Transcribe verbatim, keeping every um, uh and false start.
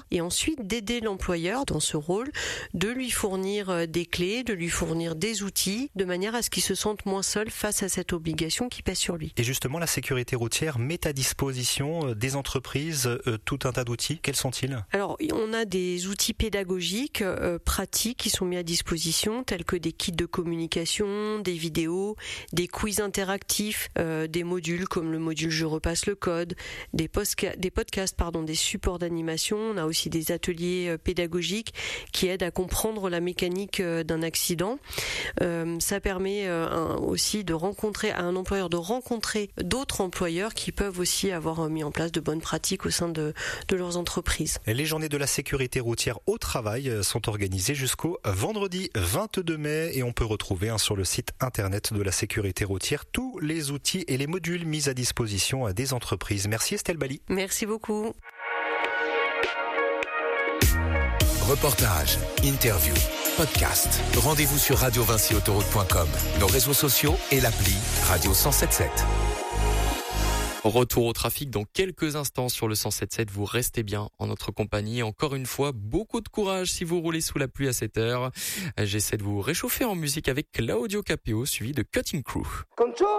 et ensuite d'aider l'employeur dans ce rôle, de lui fournir des clés, de lui fournir des outils, de manière à ce qu'il se sente moins seul face à cette obligation qui pèse sur lui. Et justement, la sécurité routière met à disposition des entreprises euh, tout un tas d'outils. Quels sont-ils ? Alors, on a des outils pédagogiques, euh, pratiques qui sont mis à disposition, tels que des kits de communication, des vidéos, des quiz interactifs, euh, des modules comme le module Je repasse le code, des, posca- des podcasts, pardon, des supports d'animation. On a aussi des ateliers euh, pédagogiques qui aident à comprendre la mécanique euh, d'un accident. Euh, ça permet euh, un, aussi de rencontrer à un employeur de rencontrer d'autres employeurs qui peuvent aussi avoir euh, mis en place de bonnes pratiques au sein de, de leurs entreprises. Les journées de la sécurité routière au travail sont organisées jusqu'au vendredi vingt-deux mai et on peut retrouver hein, sur le site internet de la sécurité routière tous les outils et les modules mis à disposition des entreprises. Merci Estelle Bali. Merci beaucoup. Reportage, interview, podcast. Rendez-vous sur radio vinci autoroute point com, nos réseaux sociaux et l'appli Radio cent soixante-dix-sept. Retour au trafic dans quelques instants sur le cent soixante-dix-sept. Vous restez bien en notre compagnie. Encore une fois, beaucoup de courage si vous roulez sous la pluie à cette heure. J'essaie de vous réchauffer en musique avec Claudio Capeo suivi de Cutting Crew.